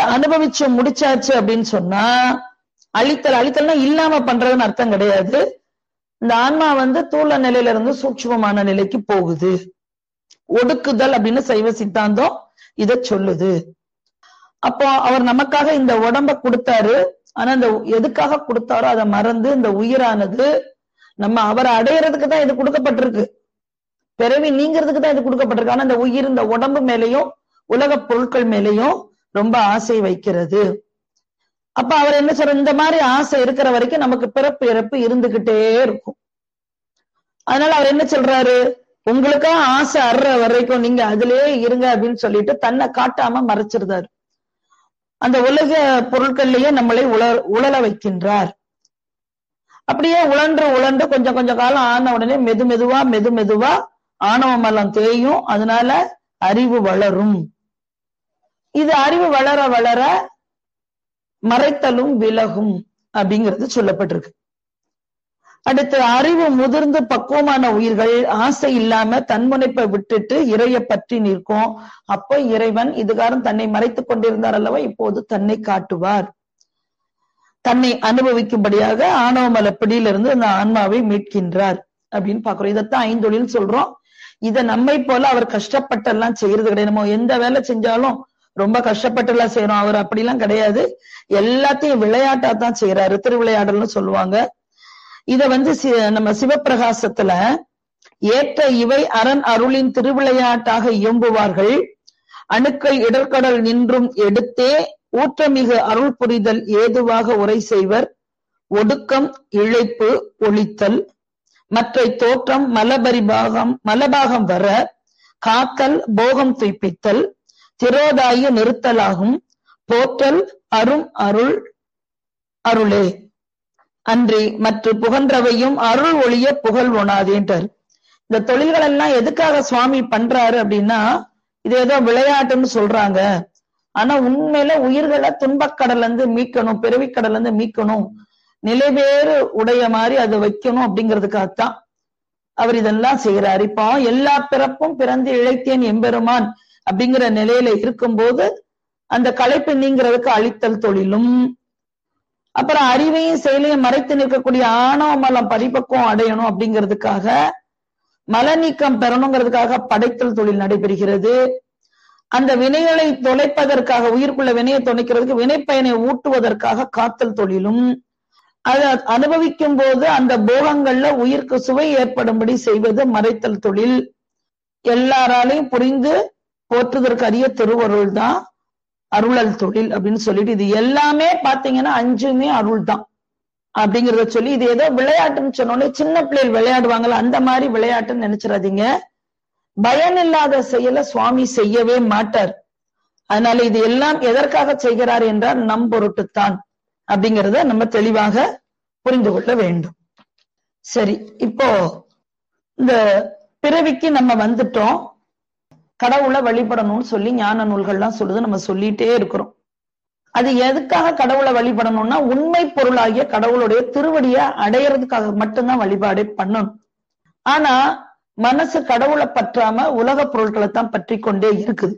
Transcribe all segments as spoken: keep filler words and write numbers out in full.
அனுபவிச்சு முடிச்சாச்சு அப்படின்னு சொன்னா, அழித்தல் அழித்தல்னா இல்லாம பண்றதுன்னு அர்த்தம் கிடையாது. இந்த ஆன்மா வந்து தூள நிலையில இருந்து சூட்சுமமான நிலைக்கு போகுது. ஒடுக்குதல் அப்படின்னு சைவ சித்தாந்தம் இத சொல்லுது. அப்போ அவர் நமக்காக இந்த உடம்ப கொடுத்தாரு. ஆனா இந்த எதுக்காக கொடுத்தாரோ அதை மறந்து இந்த உயிரானது நம்ம அவரை அடையறதுக்கு தான் இது கொடுக்கப்பட்டிருக்கு. பிறவி நீங்கிறதுக்கு தான் இது கொடுக்கப்பட்டிருக்கு. ஆனா இந்த உயிர் இந்த உடம்பு மேலையும் உலக பொருட்கள் மேலையும் ரொம்ப ஆசை வைக்கிறது. அப்ப அவர் என்ன சொல்ற, இந்த மாதிரி ஆசை இருக்கிற வரைக்கும் நமக்கு பிறப்பு இறப்பு இருந்துகிட்டே இருக்கும். அதனால அவர் என்ன சொல்றாரு, உங்களுக்கா ஆசை அற வரைக்கும் நீங்க அதிலேயே இருங்க அப்படின்னு சொல்லிட்டு தன்னை காட்டாம மறைச்சிருந்தாரு. அந்த உலக பொருட்கள்லயே நம்மளை உல உழல வைக்கின்றார். அப்படியே உழன்று உழன்று கொஞ்சம் கொஞ்சம் காலம் ஆன உடனே மெது மெதுவா மெது மெதுவா ஆணவம் எல்லாம் தேயும். அதனால அறிவு வளரும். இது அறிவு வளர வளர மறைத்தலும் விலகும் அப்படிங்கிறது சொல்லப்பட்டிருக்கு. அடுத்து அறிவு முதிர்ந்து பக்குவமான உயிர்கள் ஆசை இல்லாம தன்முனைப்பை விட்டுட்டு இறைய பற்றி நிற்கும். அப்ப இறைவன் இதுகாரம் தன்னை மறைத்துக் கொண்டிருந்தார் அல்லவா, இப்போது தன்னை காட்டுவார். தன்னை அனுபவிக்கும்படியாக ஆணவமல பிடியிலிருந்து அந்த ஆன்மாவை மீட்கின்றார் அப்படின்னு பாக்குறோம். இதைத்தான் ஐந்தொழில் சொல்றோம். இதை நம்மை போல அவர் கஷ்டப்பட்டெல்லாம் செய்யறது கிடையாது. நம்ம எந்த வேலை செஞ்சாலும் ரொம்ப கஷ்டப்பட்டு எல்லாம் செய்யறோம். அவர் அப்படிலாம் கிடையாது. எல்லாத்தையும் விளையாட்டா தான் செய்யறாரு. திருவிளையாடல்னு சொல்லுவாங்க. இத வந்து நம்ம சிவப்பிரகாசத்துல ஏற்ற இவை அரண் அருளின் திருவிளையாட்டாக இயம்புவார்கள். அணுக்கள் இடர்கடல் நின்றும் எடுத்தே ஊற்றமிகு அருள் புரிதல் ஏதுவாக உரை செய்வர். ஒடுக்கம் இழைப்பு ஒளித்தல் மற்றை தோற்றம் மலபரிபாகம் மலபாகம் வர காத்தல் போகம் துய்ப்பித்தல் திரோதாய நிறுத்தலாகும். போற்றல் அரும் அருள் அருளே அன்றி மற்ற புகன்றவையும் அருள் ஒளிய புகழ் ஒணாதேன்றார். இந்த தொழில்கள் எல்லாம் எதுக்காக சுவாமி பண்றாரு அப்படின்னா, இது ஏதோ விளையாட்டுன்னு சொல்றாங்க. ஆனா உண்மையில உயிர்களை துன்பக்கடல்ல இருந்து மீட்கணும், பிறவிக்கடல்ல இருந்து மீட்கணும், நிலைவேறு உடைய மாதிரி அதை வைக்கணும் அப்படிங்கிறதுக்காகத்தான் அவர் இதெல்லாம் செய்யறாரு. இப்போ எல்லா பிறப்பும் பிறந்து இழைத்தேன் எம்பெருமான் அப்படிங்கிற நிலையில இருக்கும்போது அந்த களைப்பு நீங்கிறதுக்கு அழித்தல் தொழிலும், அப்புறம் அறிவையும் செயலையும் மறைத்து நிற்கக்கூடிய ஆணவ மலம் பரிபக்குவம் அடையணும் அப்படிங்கிறதுக்காக மல நீக்கம் பெறணுங்கிறதுக்காக படைத்தல் தொழில் நடைபெறுகிறது. அந்த வினைகளை தொலைப்பதற்காக உயிர்க்குள்ள வினையை தொலைக்கிறதுக்கு வினைப்பயனை ஊட்டுவதற்காக காத்தல் தொழிலும், அதை அனுபவிக்கும் போது அந்த போகங்கள்ல உயிருக்கு சுவை ஏற்படும்படி செய்வது மறைத்தல் தொழில். எல்லாராலையும் புரிந்து போற்றுவதற்கு அரிய திருவருள் தான் அருளல் தொழில் அப்படின்னு சொல்லிட்டு, இது எல்லாமே பாத்தீங்கன்னா அஞ்சுமே அருள் தான் அப்படிங்கிறத சொல்லி, இது ஏதோ விளையாட்டுன்னு சொன்னோன்னே சின்ன பிள்ளைகள் விளையாடுவாங்கல்ல அந்த மாதிரி விளையாட்டுன்னு நினைச்சிடாதீங்க. பயன் இல்லாத செயலை சுவாமி செய்யவே மாட்டார். அதனால இது எல்லாம் எதற்காக செய்கிறார் என்றால் நம் பொருட்டுத்தான் அப்படிங்கிறத நம்ம தெளிவாக புரிந்து கொள்ள வேண்டும். சரி, இப்போ இந்த பிறவிக்கு நம்ம வந்துட்டோம். கடவுளை வழிபடணும்னு சொல்லி ஞான நூல்கள்லாம் சொல்லுது, நம்ம சொல்லிட்டே இருக்கிறோம். அது எதுக்காக கடவுளை வழிபடணும்னா உண்மை பொருளாகிய கடவுளுடைய திருவடியை அடையறதுக்காக மட்டும்தான் வழிபாடே பண்ணணும். ஆனா மனசு கடவுளை பற்றாம உலக பொருட்களை தான் பற்றி கொண்டே இருக்குது.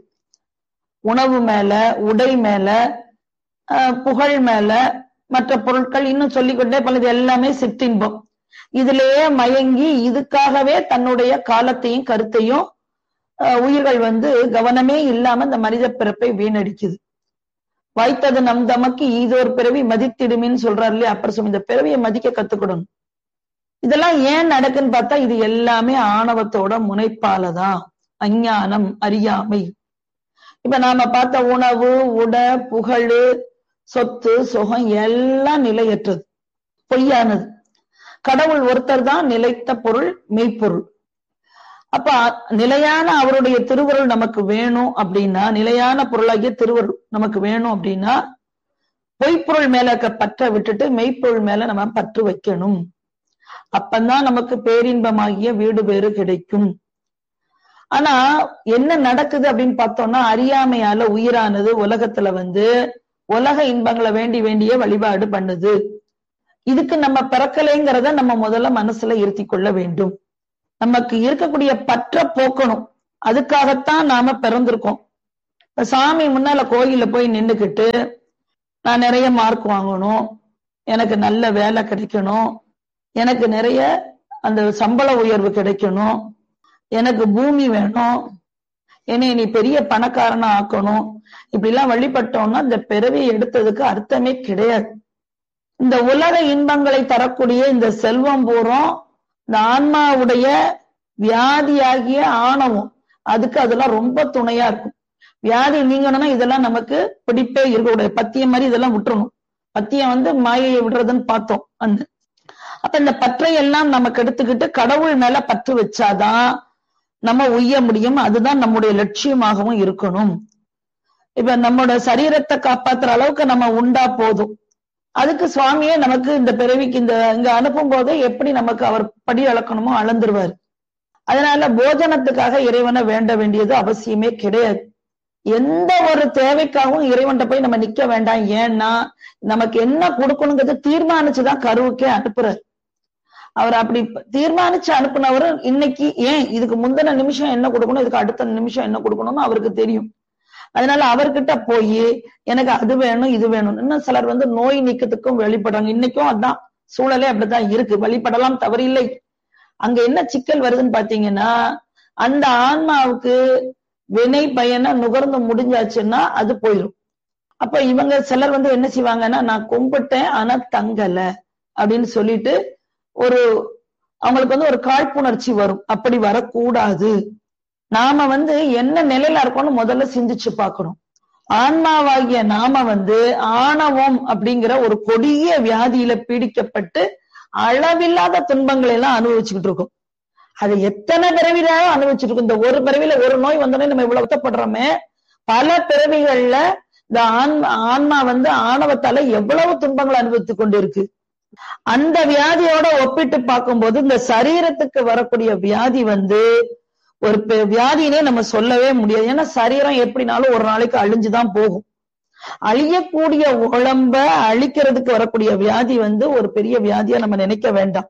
உணவு மேல, உடை மேல, புகழ் மேல, மற்ற பொருட்கள் இன்னும் சொல்லிக்கொண்டே பலது எல்லாமே சிற்றின்பம். இதுலயே மயங்கி இதுக்காகவே தன்னுடைய காலத்தையும் கருத்தையும் உயிர்கள் வந்து கவனமே இல்லாம இந்த மனித பிறப்பை வீணடிக்குது. வாய்த்தது நம் தமக்கு ஈதோர் பிறவி மதித்திடுமின்னு சொல்றாரு இல்லையா, அப்புறம் இந்த பிறவியை மதிக்க கத்துக்கிடணும். இதெல்லாம் ஏன் நடக்குன்னு பார்த்தா இது எல்லாமே ஆணவத்தோட முனைப்பாலதான், அஞ்ஞானம், அறியாமை. இப்ப நாம பார்த்த உணவு, உடை, புகழ், சொத்து, சுகம் எல்லாம் நிலையற்றது, பொய்யானது. கடவுள் ஒருத்தர் தான் நிலைத்த பொருள், மெய்ப்பொருள். அப்ப நிலையான அவருடைய திருவருள் நமக்கு வேணும் அப்படின்னா, நிலையான பொருளாகிய திருவருள் நமக்கு வேணும் அப்படின்னா பொய்ப்பொருள் மேல பற்ற விட்டுட்டு மெய்ப்பொருள் மேல நம்ம பற்று வைக்கணும். அப்பந்தான் நமக்கு பேரின்பமாகிய வீடு பேறு கிடைக்கும். ஆனா என்ன நடக்குது அப்படின்னு பார்த்தோம்னா, அறியாமையால உயிரானது உலகத்துல வந்து உலக இன்பங்களை வேண்டி வேண்டிய வழிபாடு பண்ணுது. இதுக்கு நம்ம பிறக்கலைங்கிறத நம்ம முதல்ல மனசுல இருத்தி கொள்ள வேண்டும். நமக்கு இருக்கக்கூடிய பற்ற போக்கணும். அதுக்காகத்தான் நாம பிறந்திருக்கோம். இப்ப சாமி முன்னால கோயில்ல போய் நின்னுக்கிட்டு நான் நிறைய மார்க் வாங்கணும், எனக்கு நல்ல வேலை கிடைக்கணும், எனக்கு நிறைய அந்த சம்பள உயர்வு கிடைக்கணும், எனக்கு பூமி வேணும், என்னை நீ பெரிய பணக்காரனா ஆக்கணும், இப்படி எல்லாம் வழிபட்டோம்னா இந்த பிறவி எடுத்ததுக்கு அர்த்தமே கிடையாது. இந்த உலக இன்பங்களை தரக்கூடிய இந்த செல்வம் பூரம் இந்த ஆன்மாவுடைய வியாதியாகிய ஆணவம், அதுக்கு அதெல்லாம் ரொம்ப துணையா இருக்கும். வியாதி நீங்கணும்னா இதெல்லாம் நமக்கு பிடிப்பே இருக்கக்கூடாது. பத்தியம் மாதிரி இதெல்லாம் விட்டுறணும். பத்தியம் வந்து மாயையை விடுறதுன்னு பார்த்தோம். அந்த அப்ப இந்த பற்றை எல்லாம் நமக்கு எடுத்துக்கிட்டு கடவுள் மேல பற்று வச்சாதான் நம்ம உய்ய முடியும். அதுதான் நம்முடைய லட்சியமாகவும் இருக்கணும். இப்ப நம்மோட சரீரத்தை காப்பாத்துற அளவுக்கு நம்ம உண்டா போதும். அதுக்கு சுவாமியே நமக்கு இந்த பிறவிக்கு இந்த இங்க அனுப்பும் போது எப்படி நமக்கு அவர் படி அளக்கணுமோ அளந்துருவாரு. அதனால போஜனத்துக்காக இறைவனை வேண்ட வேண்டியது அவசியமே கிடையாது. எந்த ஒரு தேவைக்காகவும் இறைவன்கிட்ட போய் நம்ம நிக்க வேண்டாம். ஏன்னா நமக்கு என்ன கொடுக்கணுங்கிறது தீர்மானிச்சுதான் கருவுக்கே அனுப்புறாரு. அவர் அப்படி தீர்மானிச்சு அனுப்புனவரு இன்னைக்கு ஏன் இதுக்கு முந்தின நிமிஷம் என்ன கொடுக்கணும், இதுக்கு அடுத்த நிமிஷம் என்ன கொடுக்கணும்னு அவருக்கு தெரியும். அதனால அவர்கிட்ட போய் எனக்கு அது வேணும் இது வேணும். இன்னும் சிலர் வந்து நோய் நீக்கத்துக்கும் வழிபடுறாங்க. இன்னைக்கும் அதான் சூழலே அப்படித்தான் இருக்கு. வழிபடலாம், தவறில்லை. அங்க என்ன சிக்கல் வருதுன்னு பாத்தீங்கன்னா, அந்த ஆன்மாவுக்கு வினை பயனை நுகர்ந்து முடிஞ்சாச்சுன்னா அது போயிடும். அப்ப இவங்க சிலர் வந்து என்ன செய்வாங்கன்னா, நான் கும்பிட்டேன் ஆனா தங்கல அப்படின்னு சொல்லிட்டு ஒரு அவங்களுக்கு வந்து ஒரு காழ்ப்புணர்ச்சி வரும். அப்படி வரக்கூடாது. நாம வந்து என்ன நிலையில இருக்கோம்னு முதல்ல சிந்திச்சு பார்க்கணும். ஆன்மாவாகிய நாம வந்து ஆணவம் அப்படிங்கிற ஒரு கொடிய வியாதியில பீடிக்கப்பட்டு அளவில்லாத துன்பங்களை எல்லாம் அனுபவிச்சுக்கிட்டு இருக்கோம். அது எத்தனை பிறவிலாக அனுபவிச்சுட்டு இருக்கும். இந்த ஒரு பிறவில ஒரு நோய் வந்தோடனே நம்ம இவ்வளவு வருத்தப்படுறோமே, பல பிறவிகள்ல இந்த ஆன்மா ஆன்மா வந்து ஆணவத்தால எவ்வளவு துன்பங்களை அனுபவித்துக் கொண்டு இருக்கு. அந்த வியாதியோட ஒப்பிட்டு பார்க்கும்போது இந்த சரீரத்துக்கு வரக்கூடிய வியாதி வந்து ஒரு வியாதினே நம்ம சொல்லவே முடியாது. ஏன்னா சரீரம் எப்படினாலும் ஒரு நாளைக்கு அழிஞ்சுதான் போகும். அழியக்கூடிய உடம்ப அழிக்கிறதுக்கு வரக்கூடிய வியாதி வந்து ஒரு பெரிய வியாதியா நம்ம நினைக்க வேண்டாம்.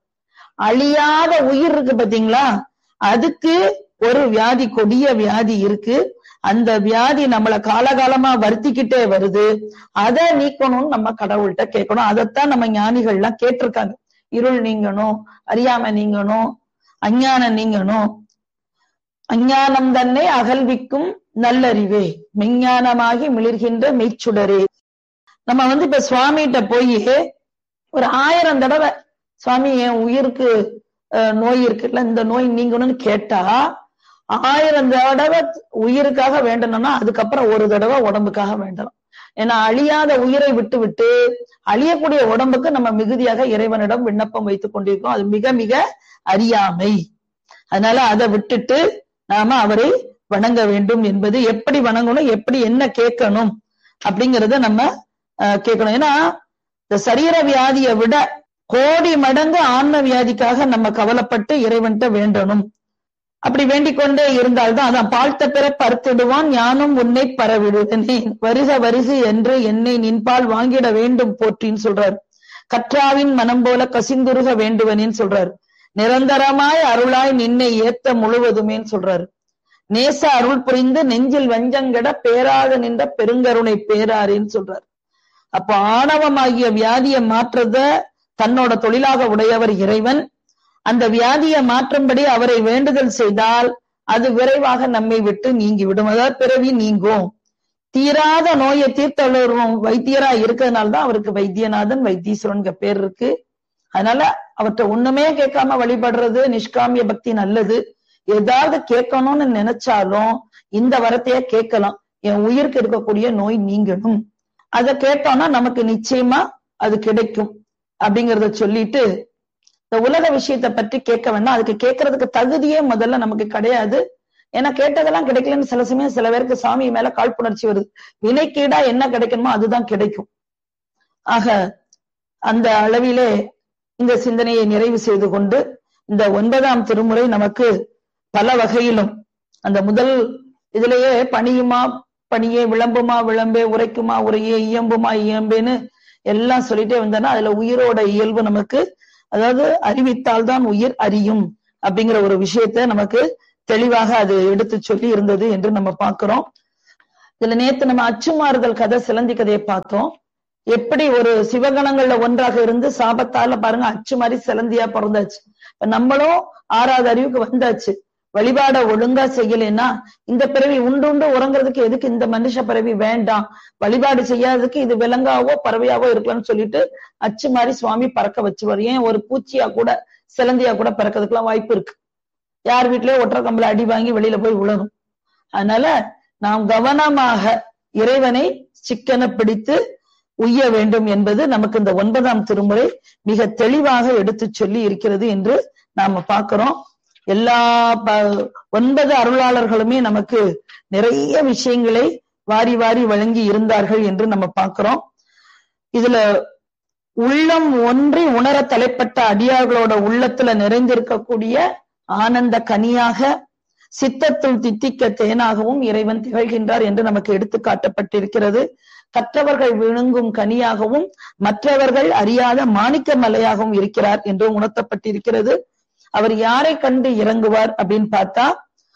அழியாத உயிர் இருக்கு பாத்தீங்களா, அதுக்கு ஒரு வியாதி, கொடிய வியாதி இருக்கு. அந்த வியாதி நம்மள காலகாலமா வருத்திக்கிட்டே வருது. அதை நீக்கணும்னு நம்ம கடவுள்கிட்ட கேட்கணும். அதைத்தான் நம்ம ஞானிகள் எல்லாம் கேட்டிருக்காங்க. இருள் நீங்கணும், அறியாமை நீங்கணும், அஞ்ஞானம் நீங்கணும். அஞ்ஞானம் தன்னை அகல்விக்கும் நல்லறிவே, மெஞ்ஞானமாகி மிளிர்கின்ற மெய்ச்சுடரே. நம்ம வந்து இப்ப சுவாமிகிட்ட போய் ஒரு ஆயிரம் தடவை சுவாமி என் உயிருக்கு நோய் இருக்குல்ல, இந்த நோய் நீங்கணும்னு கேட்டா ஆயிரம் தடவை உயிருக்காக வேண்டணும்னா அதுக்கப்புறம் ஒரு தடவை உடம்புக்காக வேண்டலாம். ஏன்னா அழியாத உயிரை விட்டு விட்டு அழியக்கூடிய உடம்புக்கு நம்ம மிகுதியாக இறைவனிடம் விண்ணப்பம் வைத்துக் கொண்டிருக்கோம். அது மிக மிக அறியாமை. அதனால அதை விட்டுட்டு நாம அவரை வணங்க வேண்டும். என்பது எப்படி வணங்கணும், எப்படி என்ன கேட்கணும் அப்படிங்கறத நம்ம கேட்கணும். ஏன்னா இந்த சரீர வியாதியை விட கோடி மடங்கு ஆன்ம வியாதிக்காக நம்ம கவலைப்பட்டு இறைவன்கிட்ட வேண்டணும். அப்படி வேண்டிக் கொண்டே இருந்தால்தான் அதான் பாழ்த்த பிற பருத்திடுவான் ஞானம் உன்னை பரவிடுவனே வருக வருகு என்று என்னை நின்பால் வாங்கிட வேண்டும் போற்றின்னு சொல்றாரு. கற்றாவின் மனம் போல கசிந்துருக வேண்டுவனேன்னு சொல்றாரு. நிரந்தரமாய் அருளாய் நின்னை ஏத்த முழுவதுமேன்னு சொல்றாரு. நேச அருள் புரிந்து நெஞ்சில் வஞ்சங்கட பேராக நின்ற பெருங்கருணை பேராரின்னு சொல்றாரு. அப்ப ஆணவமாகிய வியாதியை மாற்றத தன்னோட தொழிலாக உடையவர் இறைவன். அந்த வியாதியை மாற்றும்படி அவரை வேண்டுதல் செய்தால் அது விரைவாக நம்மை விட்டு நீங்கி விடும். அதாவது பிறவி நீங்கும். தீராத நோயை தீர்த்தவரும் வைத்தியரா இருக்கிறதுனால்தான் அவருக்கு வைத்தியநாதன் வைத்தீஸ்வரன் பேர் இருக்கு. அதனால அவர்கிட்ட ஒண்ணுமே கேட்காம வழிபடுறது நிஷ்காமிய பக்தி நல்லது. ஏதாவது கேட்கணும்னு நினைச்சாலும் இந்த வரத்தையே கேட்கலாம். என் உயிருக்கு இருக்கக்கூடிய நோய் நீங்கணும், அதை கேட்டோம்னா நமக்கு நிச்சயமா அது கிடைக்கும் அப்படிங்கறத சொல்லிட்டு இந்த உலக விஷயத்தை பற்றி கேட்க வேண்டாம். அதுக்கு கேட்கறதுக்கு தகுதியே முதல்ல நமக்கு கிடையாது. ஏன்னா கேட்டதெல்லாம் கிடைக்கலன்னு சில சமயம் சில பேருக்கு சாமி மேல காழ்ப்புணர்ச்சி வருது. வினைக்கீடா என்ன கிடைக்கணுமோ அதுதான் கிடைக்கும். ஆக அந்த அளவிலே இந்த சிந்தனையை நிறைவு செய்து கொண்டு இந்த ஒன்பதாம் திருமுறை நமக்கு பல வகையிலும் அந்த முதல் இதுலயே பணியுமா பணியே, விளம்புமா விளம்பே, உரைக்குமா உரையே, இயம்புமா இயம்பேன்னு எல்லாம் சொல்லிட்டே வந்தோம்னா அதுல உயிரோட இயல்பு நமக்கு, அதாவது அறிவித்தால் தான் உயிர் அறியும் அப்படிங்கிற ஒரு விஷயத்த நமக்கு தெளிவாக அது எடுத்து சொல்லி இருந்தது என்று நம்ம பார்க்கிறோம். இதுல நேத்து நம்ம அச்சுமாறுதல் கதை, சிலந்தி கதையை பார்த்தோம். எப்படி ஒரு சிவகணங்கள்ல ஒன்றாக இருந்து சாபத்தால பாருங்க அச்சு மாதிரி சிலந்தியா பிறந்தாச்சு. இப்ப நம்மளும் ஆறாவது அறிவுக்கு வந்தாச்சு. வழிபாட ஒழுங்கா செய்யலைன்னா இந்த பிறவி உண்டு உண்டு உறங்குறதுக்கு எதுக்கு இந்த மனுஷ பிறவி வேண்டாம், வழிபாடு செய்யாததுக்கு இது விலங்காவோ பறவையாவோ இருக்கலாம்னு சொல்லிட்டு அச்சு மாதிரி சுவாமி பறக்க வச்சுவார். ஏன் ஒரு பூச்சியா கூட சிலந்தியா கூட பறக்கிறதுக்கெல்லாம் வாய்ப்பு இருக்கு. யார் வீட்லயே ஒற்றை கம்பல அடி வாங்கி வெளியில போய் விழணும். அதனால நாம் கவனமாக இறைவனை சிக்கன பிடித்து உய்ய வேண்டும் என்பது நமக்கு இந்த ஒன்பதாம் திருமுறை மிக தெளிவாக எடுத்து சொல்லி இருக்கிறது என்று நாம பார்க்கிறோம். எல்லா ஒன்பது அருளாளர்களுமே நமக்கு நிறைய விஷயங்களை வாரி வாரி வழங்கி இருந்தார்கள் என்று நம்ம பார்க்கிறோம். இதுல உள்ளம் ஒன்றி உணர தலைப்பட்ட அடியார்களோட உள்ளத்துல நிறைந்திருக்கக்கூடிய ஆனந்த கனியாக, சித்தத்துள் தித்திக்க தேனாகவும் இறைவன் திகழ்கின்றார் என்று நமக்கு எடுத்து காட்டப்பட்டிருக்கிறது. கற்றவர்கள் விழுங்கும் கனியாகவும் மற்றவர்கள் அறியாத மாணிக்க மலையாகவும் இருக்கிறார் என்று உணர்த்தப்பட்டிருக்கிறது. அவர் யாரை கண்டு இறங்குவார் அப்படின்னு பார்த்தா,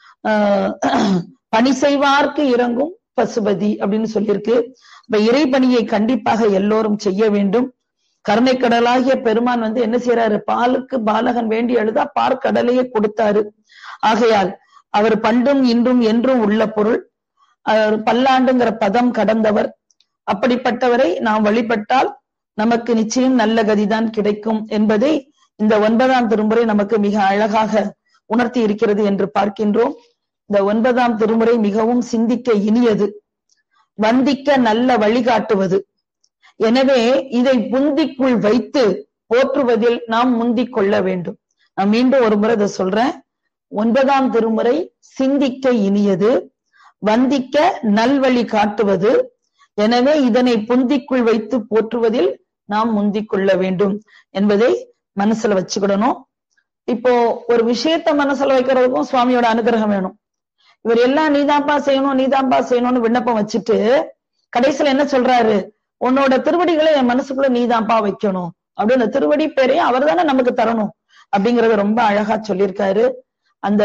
ஆஹ் பணி செய்வார்க்கு இறங்கும் பசுபதி அப்படின்னு சொல்லியிருக்கு. இப்ப இறைபணியை கண்டிப்பாக எல்லோரும் செய்ய வேண்டும். கருணை கடலாகிய பெருமான் வந்து என்ன செய்யறாரு, பாலுக்கு பாலகன் வேண்டி எழுதா பார்க்கடலையே கொடுத்தாரு. ஆகையால் அவர் பண்டும் இன்றும் என்றும் உள்ள பொருள், பல்லாண்டுங்கிற பதம் கடந்தவர். அப்படிப்பட்டவரை நாம் வழிபட்டால் நமக்கு நிச்சயம் நல்ல கதிதான் கிடைக்கும் என்பதை இந்த ஒன்பதாம் திருமுறை நமக்கு மிக அழகாக உணர்த்தி இருக்கிறது என்று பார்க்கின்றோம். இந்த ஒன்பதாம் திருமுறை மிகவும் சிந்திக்க இனியது, வந்திக்க நல்ல வழிகாட்டுவது. எனவே இதை புந்திக்குள் வைத்து போற்றுவதில் நாம் முந்திக் கொள்ள வேண்டும். நான் மீண்டும் ஒரு முறை இதை சொல்றேன். ஒன்பதாம் திருமுறை சிந்திக்க இனியது, வந்திக்க நல்வழி காட்டுவது. எனவே இதனை புந்திக்குள் வைத்து போற்றுவதில் நாம் முந்திக் கொள்ள வேண்டும் என்பதை மனசுல வச்சுக்கிடணும். இப்போ ஒரு விஷயத்த மனசுல வைக்கிறதுக்கும் சுவாமியோட அனுகிரகம் வேணும். இவர் எல்லாம் நீதான்பா செய்யணும் நீதான்பா செய்யணும்னு விண்ணப்பம் வச்சுட்டு கடைசியில என்ன சொல்றாரு, உன்னோட திருவடிகளை என் மனசுக்குள்ள நீதான்பா வைக்கணும் அப்படின்னு திருவடி பேரையும் அவர் தானே நமக்கு தரணும் அப்படிங்கறத ரொம்ப அழகா சொல்லியிருக்காரு. அந்த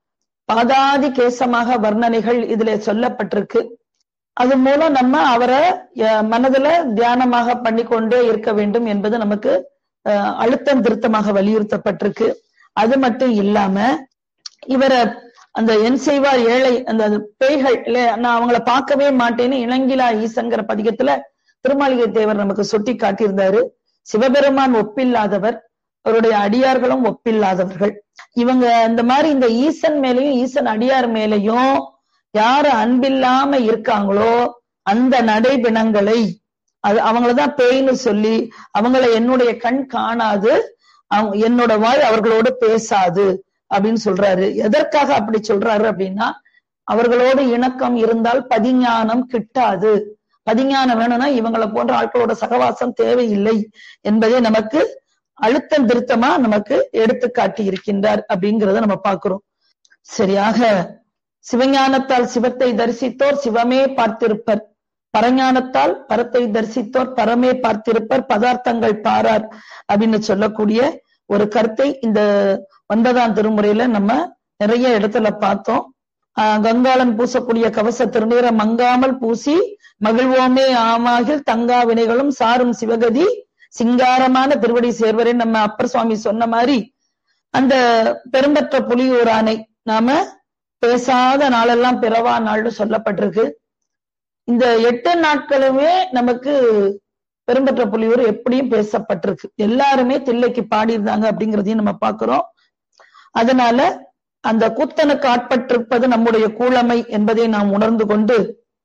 பாதாதி கேசமாக வர்ணனைகள் இதுல சொல்லப்பட்டிருக்கு. அது மூலம் நம்ம அவரை மனதுல தியானமாக பண்ணிக்கொண்டே இருக்க வேண்டும் என்பது நமக்கு அழுத்தம் திருத்தமாக வலியுறுத்தப்பட்டிருக்கு. அது மட்டும் இல்லாம இவரை அந்த என் செய்வார் ஏழை அந்த பேய்கள் நான் அவங்கள பார்க்கவே மாட்டேன்னு இளங்கிலா ஈசன்கிற பதிகத்துல திருமாளிகை தேவர் நமக்கு சுட்டி காட்டியிருந்தாரு. சிவபெருமான் ஒப்பில்லாதவர், அவருடைய அடியார்களும் ஒப்பில்லாதவர்கள். இவங்க இந்த மாதிரி இந்த ஈசன் மேலையும் ஈசன் அடியார் மேலையும் யாரு அன்பில்லாம இருக்காங்களோ அந்த நடைபிணங்களை அது அவங்களதான் பேய்னு சொல்லி அவங்கள என்னுடைய கண் காணாது, என்னோட வாய் அவர்களோடு பேசாது அப்படின்னு சொல்றாரு. எதற்காக அப்படி சொல்றாரு அப்படின்னா, அவர்களோடு இணக்கம் இருந்தால் பதிஞானம் கிட்டாது. பதிஞானம் வேணும்னா இவங்களை போன்ற ஆட்களோட சகவாசம் தேவையில்லை என்பதை நமக்கு அழுத்தம் திருத்தமா நமக்கு எடுத்து காட்டி இருக்கின்றார் அப்படிங்கிறத நம்ம பார்க்கிறோம். சரியாக சிவஞானத்தால் சிவத்தை தரிசித்தோர் சிவமே பார்த்திருப்பர், பரஞானத்தால் பரத்தை தரிசித்தோர் பரமே பார்த்திருப்பர், பதார்த்தங்கள் பாரார் அப்படின்னு சொல்லக்கூடிய ஒரு கருத்தை இந்த ஒன்பதாம் திருமுறையில நம்ம நிறைய இடத்துல பார்த்தோம். ஆஹ் கங்காளன் பூசக்கூடிய கவச திருநீர மங்காமல் பூசி மகிழ்வோமே ஆமாகில் தங்கா வினைகளும் சாரும் சிவகதி சிங்காரமான திருவடி சேர்வரே நம்ம அப்பர் சுவாமி சொன்ன மாதிரி அந்த பெரும்பற்ற புலியூரானை நாம பேசாத நாளெல்லாம் பிறவா நாள்னு சொல்லப்பட்டிருக்கு. இந்த எட்டு நாட்களுமே நமக்கு பெரும்பற்ற புலியூர் எப்படியும் பேசப்பட்டிருக்கு. எல்லாருமே தில்லைக்கு பாடியிருந்தாங்க அப்படிங்கிறதையும் நம்ம பார்க்கிறோம். அதனால அந்த கூத்தனுக்கு ஆட்பட்டிருப்பது நம்முடைய கூழமை என்பதை நாம் உணர்ந்து கொண்டு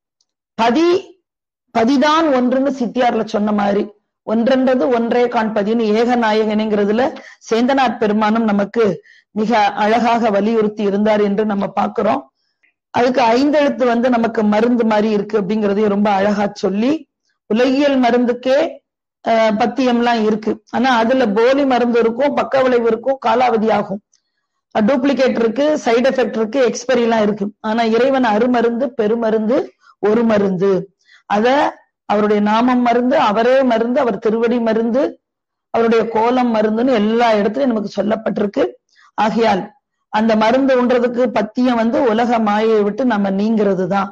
பதி பதிதான் ஒன்றுன்னு சித்தியார்ல சொன்ன மாதிரி ஒன்றென்றது ஒன்றே காண்பதின்னு ஏகநாயகனுங்கிறதுல சேந்தனார் பெருமானும் நமக்கு மிக அழகாக வலியுறுத்தி இருந்தார் என்று நம்ம பார்க்கிறோம். அதுக்கு ஐந்தெழுத்து வந்து நமக்கு மருந்து மாதிரி இருக்கு அப்படிங்கறதையும் ரொம்ப அழகா சொல்லி, உலகியல் மருந்துக்கே அஹ் பத்தியம்லாம் இருக்கு. ஆனா அதுல போலி மருந்து இருக்கும், பக்க விளைவு இருக்கும், காலாவதி ஆகும், டூப்ளிகேட் இருக்கு, சைடு எஃபெக்ட் இருக்கு, எக்ஸ்பெரி எல்லாம் இருக்கு. ஆனா இறைவன் அருமருந்து பெருமருந்து ஒரு மருந்து. அத அவருடைய நாமம் மருந்து, அவரே மருந்து, அவர் திருவடி மருந்து, அவருடைய கோலம் மருந்துன்னு எல்லா இடத்துலயும் நமக்கு சொல்லப்பட்டிருக்கு. ஆகையால் அந்த மருந்து உண்றதுக்கு பத்தியம் வந்து உலக மாயை விட்டு நம்ம நீங்கிறது தான்.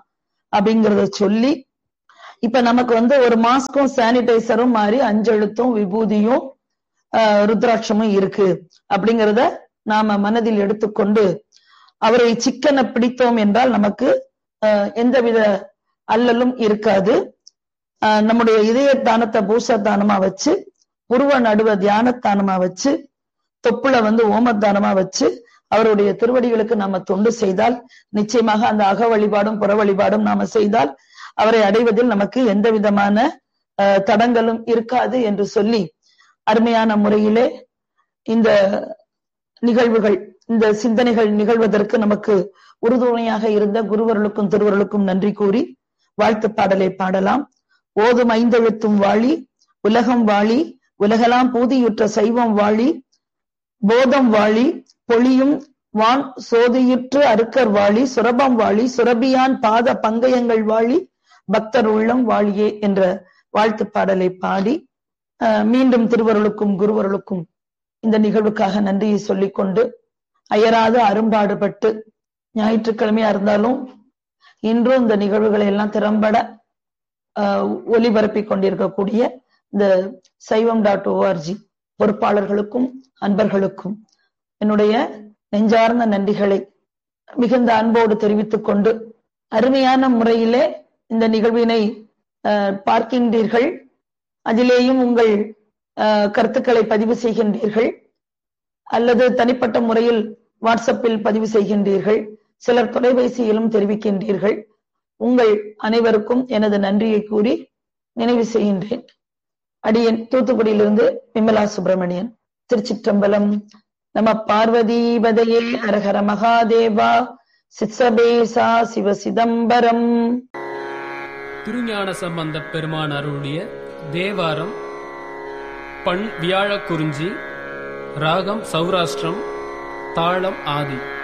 அப்படிங்கறத சொல்லி, இப்ப நமக்கு வந்து ஒரு மாஸ்கும் சானிடைசரும் மாதிரி அஞ்செழுத்தும் விபூதியும் ஆஹ் ருத்ராட்சமும் இருக்கு அப்படிங்கறத நாம மனதில் எடுத்துக்கொண்டு அவரை சிக்கன பிடித்தோம் என்றால் நமக்கு ஆஹ் எந்தவித அல்லலும் இருக்காது. ஆஹ் நம்முடைய இதய தானத்தை பூசத்தானமா வச்சு, புருவ நடுவ தியானத்தானமா வச்சு, தொப்புல வந்து ஓமத்தானமா வச்சு அவருடைய திருவடிகளுக்கு நாம தொண்டு செய்தால் நிச்சயமாக அந்த அக வழிபாடும் புற வழிபாடும் நாம செய்தால் அவரை அடைவதில் நமக்கு எந்த விதமான அஹ் தடங்களும் இருக்காது என்று சொல்லி, அருமையான முறையிலே இந்த நிகழ்வுகள், இந்த சிந்தனைகள் நிகழ்வதற்கு நமக்கு உறுதுணையாக இருந்த குருவர்களுக்கும் திருவர்களுக்கும் நன்றி கூறி வாழ்த்து பாடலை பாடலாம். ஓதும் ஐந்தெழுத்தும் வாழி, உலகம் வாழி, உலகெல்லாம் பூதியுற்ற சைவம் வாழி, போதம் வாழி, பொழியும் வான் சோதியுற்று அருக்கர் வாழி, சுரபம் வாழி, சுரபியான் பாத பங்கயங்கள் வாழி, பக்தர் உள்ளம் வாழியே என்ற வாழ்த்து பாடலை பாடி மீண்டும் திருவருளுக்கும் குருவருளுக்கும் இந்த நிகழ்வுக்காக நன்றியை சொல்லிக்கொண்டு, அயராத அரும்பாடுபட்டு ஞாயிற்றுக்கிழமையா இருந்தாலும் இன்றும் இந்த நிகழ்வுகளை எல்லாம் திறம்பட அஹ் ஒலிபரப்பிக் கொண்டிருக்கக்கூடிய இந்த சைவம் டாட் ஓஆர்ஜி பொறுப்பாளர்களுக்கும் அன்பர்களுக்கும் என்னுடைய நெஞ்சார்ந்த நன்றிகளை மிகுந்த அன்போடு தெரிவித்துக் கொண்டு, அருமையான முறையிலே இந்த நிகழ்வினை பார்க்கின்றீர்கள், அதிலேயும் உங்கள் கருத்துக்களை பதிவு செய்கின்றீர்கள், அல்லது தனிப்பட்ட முறையில் வாட்ஸ்அப்பில் பதிவு செய்கின்றீர்கள், சிலர் தொலைபேசியிலும் தெரிவிக்கின்றீர்கள். உங்கள் அனைவருக்கும் எனது நன்றியை கூறி நினைவு செய்கின்றேன். அடியேன் தூத்துக்குடியிலிருந்து விமலா சுப்பிரமணியன். திருச்சிற்றம்பலம். நம பார்வதீபதையே ஹரஹர மகாதேவா. சித்சபேசா சிவ சிதம்பரம். திருஞான சம்பந்த பெருமான் அருளிய தேவாரம். பண் வியாழ குறிஞ்சி, ராகம் சௌராஷ்டிரம், தாளம் ஆதி.